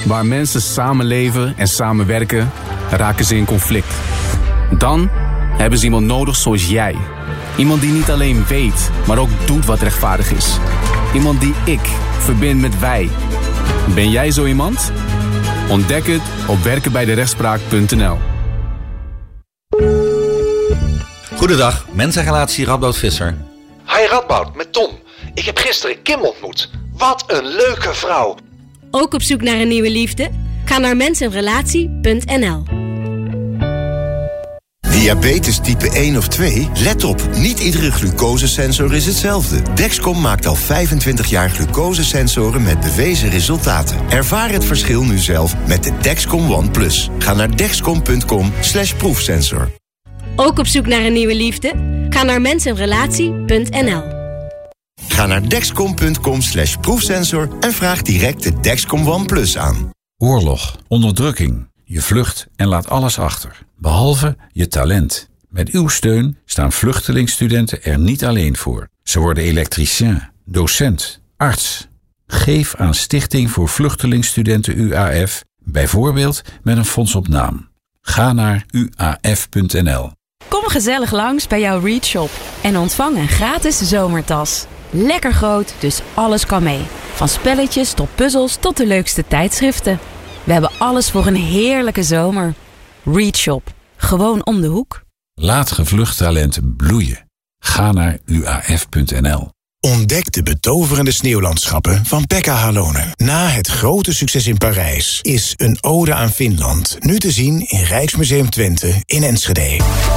Waar mensen samenleven en samenwerken, raken ze in conflict. Dan hebben ze iemand nodig zoals jij. Iemand die niet alleen weet, maar ook doet wat rechtvaardig is. Iemand die ik verbind met wij. Ben jij zo iemand? Ontdek het op werkenbijderechtspraak.nl. Goedendag, mensenrelatie Radboud Visser. Hi Radboud, met Tom. Ik heb gisteren Kim ontmoet. Wat een leuke vrouw. Ook op zoek naar een nieuwe liefde? Ga naar mensenrelatie.nl. Diabetes type 1 of 2? Let op, niet iedere glucosesensor is hetzelfde. Dexcom maakt al 25 jaar glucosesensoren met bewezen resultaten. Ervaar het verschil nu zelf met de Dexcom ONE+. Ga naar dexcom.com/proefsensor. Ook op zoek naar een nieuwe liefde? Ga naar mensenrelatie.nl. Ga naar dexcom.com/proefsensor en vraag direct de Dexcom ONE+ aan. Oorlog, onderdrukking. Je vlucht en laat alles achter, behalve je talent. Met uw steun staan vluchtelingstudenten er niet alleen voor. Ze worden elektricien, docent, arts. Geef aan Stichting voor Vluchtelingstudenten UAF, bijvoorbeeld met een fonds op naam. Ga naar uaf.nl. Kom gezellig langs bij jouw Readshop en ontvang een gratis zomertas. Lekker groot, dus alles kan mee. Van spelletjes tot puzzels tot de leukste tijdschriften. We hebben alles voor een heerlijke zomer. Readshop, gewoon om de hoek. Laat gevlucht talent bloeien. Ga naar uaf.nl. Ontdek de betoverende sneeuwlandschappen van Pekka Halonen. Na het grote succes in Parijs is Een ode aan Finland nu te zien in Rijksmuseum Twente in Enschede.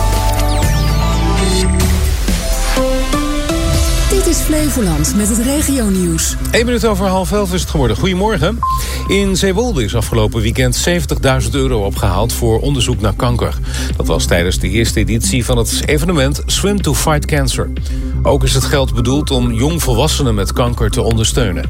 Dit is Flevoland met het regionieuws. 1 minuut over 10:30 is het geworden. Goedemorgen. In Zeewolde is afgelopen weekend €70.000 opgehaald voor onderzoek naar kanker. Dat was tijdens de eerste editie van het evenement Swim to Fight Cancer. Ook is het geld bedoeld om jongvolwassenen met kanker te ondersteunen.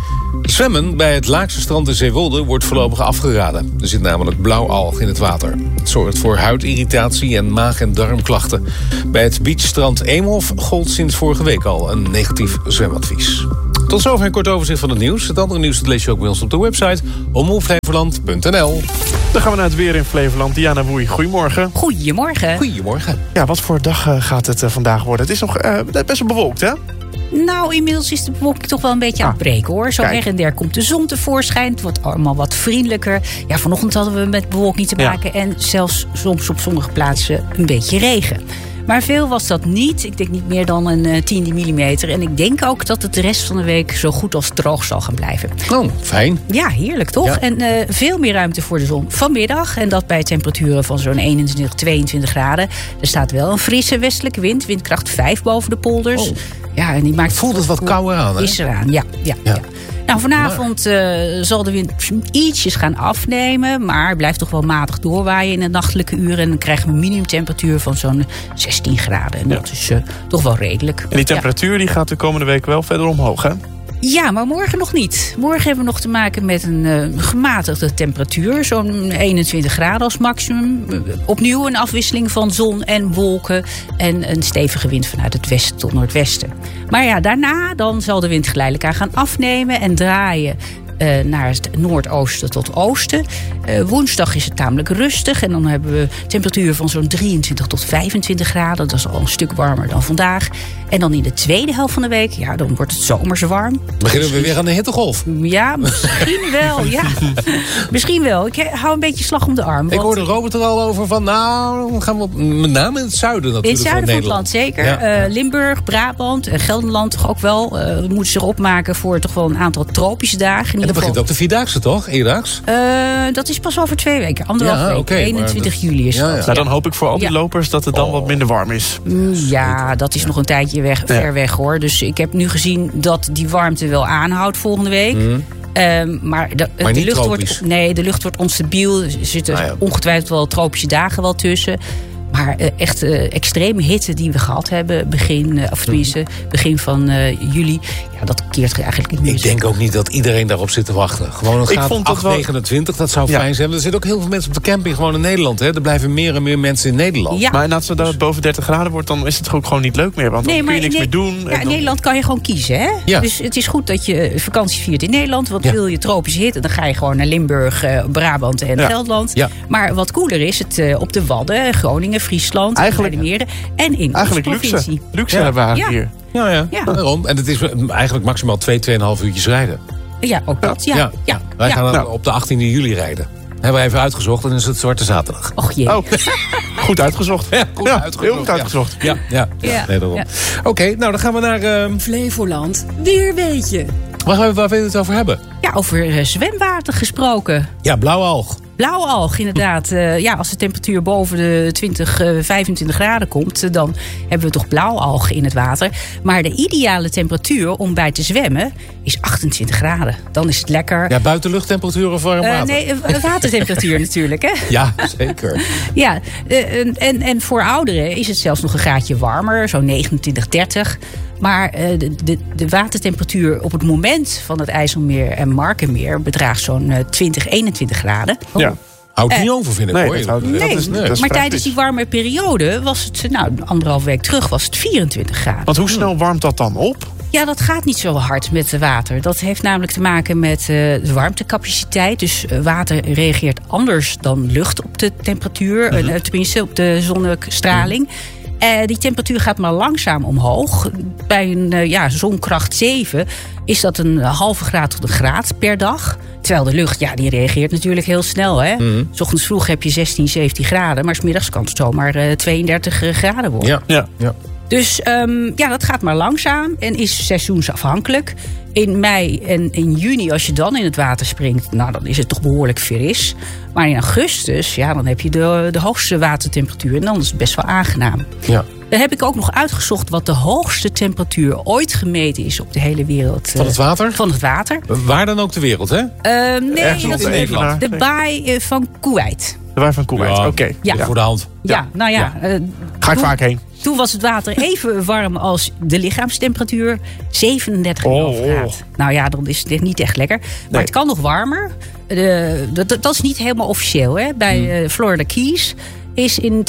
Zwemmen bij het Laakse strand in Zeewolde wordt voorlopig afgeraden. Er zit namelijk blauwalg in het water. Het zorgt voor huidirritatie en maag- en darmklachten. Bij het beachstrand Eemhof gold sinds vorige week al een negatief zwemadvies. Tot zover een kort overzicht van het nieuws. Het andere nieuws dat lees je ook bij ons op de website omroepflevoland.nl. Dan gaan we naar het weer in Flevoland. Diana Woei, goedemorgen. Goedemorgen. Goedemorgen. Ja, wat voor dag gaat het vandaag worden? Het is nog best wel bewolkt, hè? Nou, inmiddels is de bewolking toch wel een beetje aan het breken, hoor. Zo her en der komt de zon tevoorschijn. Het wordt allemaal wat vriendelijker. Ja, vanochtend hadden we met bewolking te maken. En zelfs soms op sommige plaatsen een beetje regen. Maar veel was dat niet. Ik denk niet meer dan een 10 millimeter. En ik denk ook dat het de rest van de week zo goed als droog zal gaan blijven. Oh, fijn. Ja, heerlijk toch? Ja. En veel meer ruimte voor de zon vanmiddag. En dat bij temperaturen van zo'n 21, 22 graden. Er staat wel een frisse westelijke wind. Windkracht 5 boven de polders. Oh. Ja, en die maakt voelt het wat kouder aan, hè? Is eraan, ja. Nou, vanavond zal de wind ietsjes gaan afnemen. Maar het blijft toch wel matig doorwaaien in de nachtelijke uren. En dan krijgen we een minimumtemperatuur van zo'n 16 graden. En dat is toch wel redelijk. En die temperatuur die gaat de komende week wel verder omhoog, hè? Ja, maar morgen nog niet. Morgen hebben we nog te maken met een gematigde temperatuur. Zo'n 21 graden als maximum. Opnieuw een afwisseling van zon en wolken. En een stevige wind vanuit het westen tot noordwesten. Maar ja, daarna dan zal de wind geleidelijk aan gaan afnemen en draaien naar het noordoosten tot oosten. Woensdag is het tamelijk rustig. En dan hebben we temperatuur van zo'n 23 tot 25 graden. Dat is al een stuk warmer dan vandaag. En dan in de tweede helft van de week, ja, dan wordt het zomers warm. Beginnen we weer aan de hittegolf? Ja, misschien wel. Ja. Misschien wel. Ik hou een beetje slag om de arm. Ik hoorde Robert er al over van, nou, dan gaan we met name in het zuiden natuurlijk. In het zuiden van het Nederland. land, zeker. Ja. Limburg, Brabant en Gelderland toch ook wel. Moeten zich opmaken voor toch wel een aantal tropische dagen. En dan begint ook de Vierdaagse, toch? Eerdaags? Dat is pas over 2 weken. Anderhalf week. Okay, 21 juli is dat. Nou, dan hoop ik voor al die lopers dat het dan wat minder warm is. Ja, dat is nog een tijdje ver weg, hoor. Dus ik heb nu gezien dat die warmte wel aanhoudt volgende week. Maar de lucht wordt onstabiel. Er zitten ongetwijfeld wel tropische dagen wel tussen. Maar echt extreme hitte die we gehad hebben, begin van juli, ja, dat keert eigenlijk niet meer. Ik denk ook niet dat iedereen daarop zit te wachten. Gewoon een graad 29, dat zou fijn zijn. Er zitten ook heel veel mensen op de camping gewoon in Nederland. Hè? Er blijven meer en meer mensen in Nederland. Ja. Maar als het boven 30 graden wordt, dan is het ook gewoon niet leuk meer. Want dan kun je niks meer doen. Ja, in Nederland kan je gewoon kiezen. Hè? Ja. Dus het is goed dat je vakantie viert in Nederland. Want wil je tropische hitte, dan ga je gewoon naar Limburg, Brabant en Gelderland. Ja. Maar wat cooler is het op de Wadden, Groningen, Friesland, bij de meren en in onze provincie. Luxe hebben we hier. Ja, daarom. En het is eigenlijk maximaal 2,5 uurtjes rijden. Ja, ook dat. Ja. Wij gaan dan op de 18e juli rijden. Hebben we even uitgezocht en dan is het Zwarte Zaterdag. Och jee. Oh. Goed uitgezocht. Ja, heel goed uitgezocht. Ja. Nee, daarom. Ja. Oké, nou dan gaan we naar... Flevoland, weer weet je. Waar wil je het over hebben? Ja, over zwemwater gesproken. Ja, blauwalg. Blauwalg, inderdaad. Als de temperatuur boven de 25 graden komt, dan hebben we toch blauwalg in het water. Maar de ideale temperatuur om bij te zwemmen is 28 graden. Dan is het lekker. Ja, buitenluchttemperatuur of warm water? Nee, watertemperatuur natuurlijk, hè? Ja, zeker. Ja, en voor ouderen is het zelfs nog een graadje warmer, zo'n 29, 30. Maar de watertemperatuur op het moment van het IJsselmeer en Markenmeer bedraagt zo'n 20, 21 graden. Ja. Houdt niet over, vind ik, hoor. Maar tijdens die warme periode was het, anderhalf week terug, was het 24 graden. Want hoe snel warmt dat dan op? Ja, dat gaat niet zo hard met water. Dat heeft namelijk te maken met de warmtecapaciteit. Dus water reageert anders dan lucht op de temperatuur. Tenminste, op de zonnestraling. Die temperatuur gaat maar langzaam omhoog. Bij een zonkracht 7 is dat een halve graad tot een graad per dag. Terwijl de lucht, die reageert natuurlijk heel snel. Hè? 's Ochtends vroeg heb je 16, 17 graden. Maar 's middags kan het zomaar 32 graden worden. Ja. Dus dat gaat maar langzaam en is seizoensafhankelijk. In mei en in juni, als je dan in het water springt, dan is het toch behoorlijk fris. Maar in augustus, dan heb je de hoogste watertemperatuur. En dan is het best wel aangenaam. Ja. Dan heb ik ook nog uitgezocht wat de hoogste temperatuur ooit gemeten is op de hele wereld. Van het water? Van het water. Waar dan ook ter wereld, hè? Nee, dat is Nederland. De baai van Kuwait. De baai van Kuwait, oké. Ja. Voor de hand. Ga ik vaak heen. Toen was het water even warm als de lichaamstemperatuur. 37,5 graden. Nou ja, dan is het niet echt lekker. Maar het kan nog warmer. Dat is niet helemaal officieel. Hè? Bij Florida Keys is in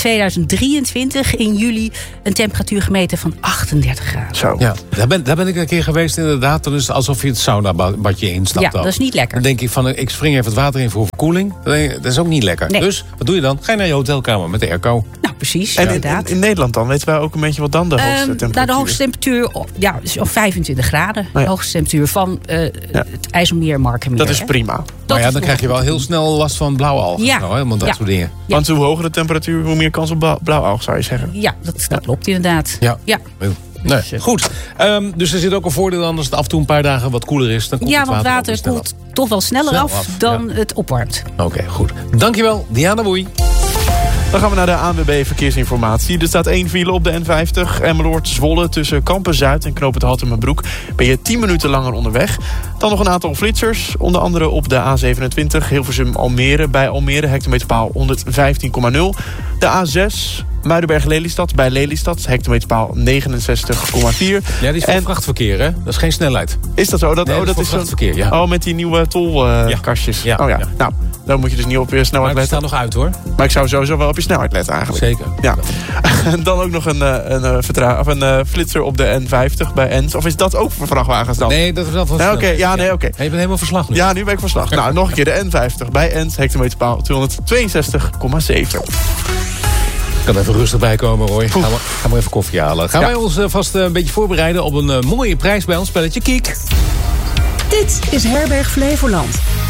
2023 in juli een temperatuur gemeten van 38 graden. Zo. Ja, daar ben ik een keer geweest inderdaad. Dan is het alsof je het saunabadje instapt. Ja, dat is niet lekker. Dan denk ik van, ik spring even het water in voor verkoeling. Dat is ook niet lekker. Nee. Dus, wat doe je dan? Ga je naar je hotelkamer met de airco. Nou, precies. En inderdaad. In Nederland dan? Weten wij ook een beetje wat dan de hoogste temperatuur is? De hoogste temperatuur is 25 graden. De hoogste temperatuur van het IJsselmeer Markenmeer. Dat is prima. Maar dan krijg je wel heel snel last van blauwalg. Ja. Helemaal dat soort dingen. Ja. Want hoe hoger de temperatuur, hoe meer kans op blauwalg, zou je zeggen. Ja, dat klopt inderdaad. Ja. Nee, goed. Dus er zit ook een voordeel aan als het af en toe een paar dagen wat koeler is. Dan komt het water koelt toch wel sneller af dan het opwarmt. Oké, goed. Dankjewel, Diana Woei. Dan gaan we naar de ANWB Verkeersinformatie. Er staat 1 file op de N50 Emmeloord-Zwolle tussen Kampen-Zuid en Knoop het Hattemerbroek. Ben je 10 minuten langer onderweg. Dan nog een aantal flitsers, onder andere op de A27 Hilversum-Almere. Bij Almere hectometerpaal 115,0. De A6 Muidenberg-Lelystad bij Lelystad, hectometerpaal 69,4. Ja, die is voor vrachtverkeer, hè? Dat is geen snelheid. Is dat zo? Dat is is vrachtverkeer, ja. Oh, met die nieuwe tolkastjes. Ja. Nou, dan moet je dus niet op je snelheid letten. letten. Maar het staat nog uit, hoor. Maar ik zou sowieso wel op je snelheid letten, eigenlijk. Zeker. Ja. En dan ook nog een flitser op de N50 bij Ens. Of is dat ook voor vrachtwagens dan? Nee, dat is wel voor Oké. Je bent helemaal verslag nu. Ja, nu ben ik verslag. Nou, nog een keer de N50 bij Ens, hectometerpaal 262,7. Ik kan even rustig bijkomen, Roy. Gaan we even koffie halen. Gaan wij ons vast een beetje voorbereiden op een mooie prijs bij ons spelletje Kiek. Dit is Herberg Flevoland.